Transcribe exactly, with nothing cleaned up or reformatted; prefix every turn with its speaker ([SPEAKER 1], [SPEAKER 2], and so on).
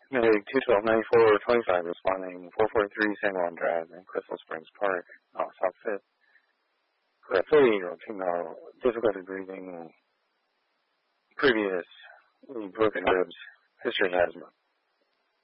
[SPEAKER 1] Meg two twelve ninety-four twenty-five responding four forty-three San Juan Drive in Crystal Springs Park, uh, South Fifth. For a thirty-year-old female, difficulty breathing, previous broken ribs, history of asthma.